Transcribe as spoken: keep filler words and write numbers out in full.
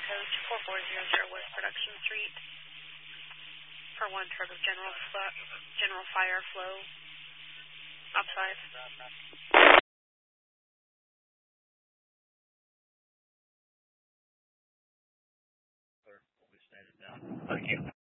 coach four four zero zero West Production Street for one trip of general, general fire flow outside. Thank you.